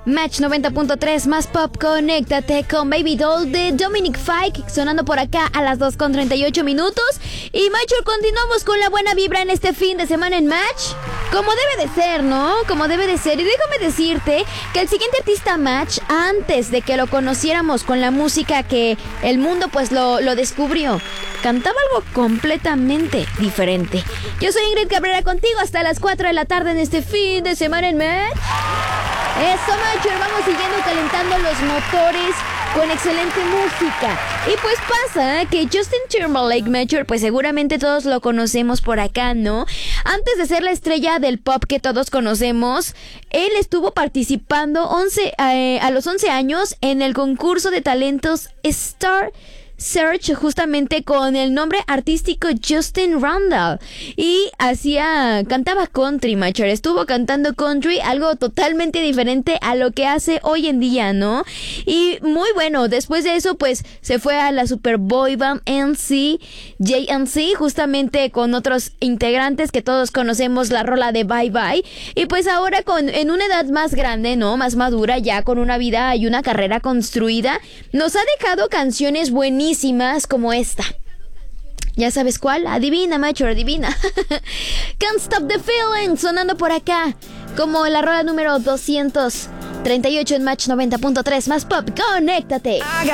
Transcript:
Match 90.3 más pop, conéctate con Baby Doll de Dominic Fike, sonando por acá a las 2:38 minutos. Y Macho, continuamos con la buena vibra en este fin de semana en Match. Como debe de ser, ¿no? Como debe de ser. Y déjame decirte que el siguiente artista Match, antes de que lo conociéramos con la música que el mundo pues lo descubrió, cantaba algo completamente diferente. Yo soy Ingrid Cabrera, contigo hasta las 4 de la tarde en este fin de semana en Match. Eso, Macho, vamos siguiendo calentando los motores con excelente música. Y pues pasa que Justin Timberlake, Macho, pues seguramente todos lo conocemos por acá, ¿no? Antes de ser la estrella del pop que todos conocemos, él estuvo participando a los 11 años en el concurso de talentos Star Search, justamente con el nombre artístico Justin Randall, y cantaba country, Macho. Estuvo cantando country, algo totalmente diferente a lo que hace hoy en día, ¿no? Y muy bueno, después de eso pues se fue a la super boy band JNC, justamente con otros integrantes que todos conocemos, la rola de Bye Bye. Y pues ahora en una edad más grande, ¿no? Más madura, ya con una vida y una carrera construida, nos ha dejado canciones buenísimas como esta. ¿Ya sabes cuál? Adivina, Macho, adivina. Can't Stop the Feeling, sonando por acá como la rola número 238 en Match 90.3 más pop. ¡Conéctate!